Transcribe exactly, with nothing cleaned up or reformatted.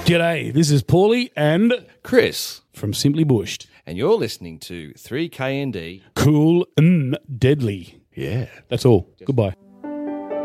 G'day, this is Paulie and Chris, from Simply Bushed. and you're listening to three K N D. Cool and deadly. Yeah. That's all. Goodbye.